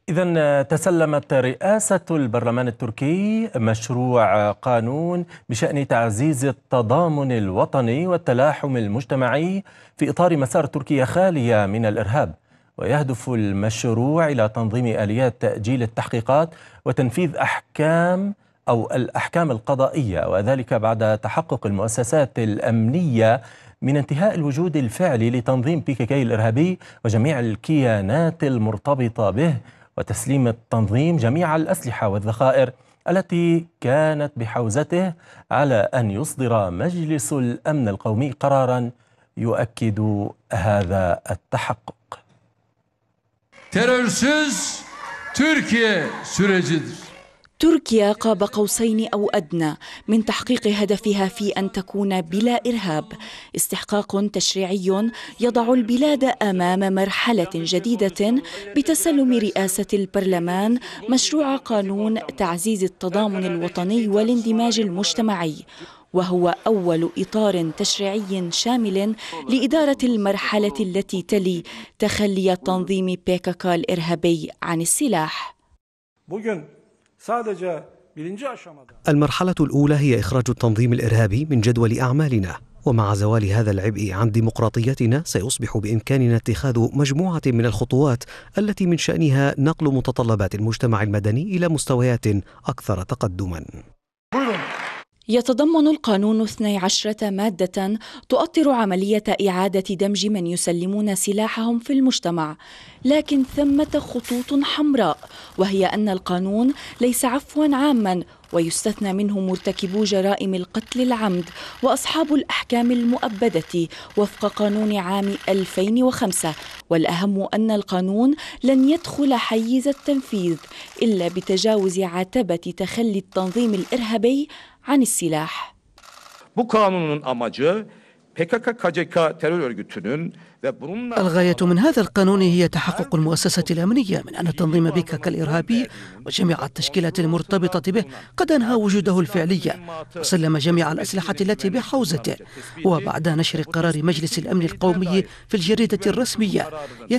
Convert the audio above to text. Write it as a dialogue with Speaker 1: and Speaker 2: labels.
Speaker 1: إذن تسلمت رئاسة البرلمان التركي مشروع قانون بشأن تعزيز التضامن الوطني والتلاحم المجتمعي في إطار مسار تركيا خالية من الإرهاب. ويهدف المشروع إلى تنظيم آليات تأجيل التحقيقات وتنفيذ الأحكام القضائية، وذلك بعد تحقق المؤسسات الأمنية من انتهاء الوجود الفعلي لتنظيم PKK الإرهابي وجميع الكيانات المرتبطة به، وتسليم التنظيم جميع الأسلحة والذخائر التي كانت بحوزته، على أن يصدر مجلس الأمن القومي قرارا يؤكد هذا التحقق.
Speaker 2: Terörsüz Türkiye sürecidir.
Speaker 3: تركيا قاب قوسين أو أدنى من تحقيق هدفها في أن تكون بلا إرهاب، استحقاق تشريعي يضع البلاد أمام مرحلة جديدة بتسلم رئاسة البرلمان مشروع قانون تعزيز التضامن الوطني والاندماج المجتمعي، وهو أول إطار تشريعي شامل لإدارة المرحلة التي تلي تخلي تنظيم PKK الإرهابي عن السلاح.
Speaker 4: المرحلة الأولى هي إخراج التنظيم الإرهابي من جدول أعمالنا، ومع زوال هذا العبء عن ديمقراطيتنا سيصبح بإمكاننا اتخاذ مجموعة من الخطوات التي من شأنها نقل متطلبات المجتمع المدني إلى مستويات أكثر تقدما.
Speaker 3: يتضمن القانون 12 مادة تؤطر عملية إعادة دمج من يسلمون سلاحهم في المجتمع، لكن ثمة خطوط حمراء، وهي أن القانون ليس عفوا عاما، ويستثنى منه مرتكبو جرائم القتل العمد وأصحاب الأحكام المؤبدة وفق قانون عام 2005. والأهم أن القانون لن يدخل حيز التنفيذ إلا بتجاوز عتبة تخلي التنظيم الإرهابي عن السلاح.
Speaker 5: Bu kanunun amacı PKK-KCK terör örgütünün ve bununla
Speaker 6: الغاية من هذا القانون هي تحقق المؤسسة الأمنية من أن تنظيم PKK الإرهابي وجميع التشكيلات المرتبطة به قد أنهى وجوده الفعلي وسلم جميع الأسلحة التي بحوزته، وبعد نشر قرار مجلس الأمن القومي في الجريدة الرسمية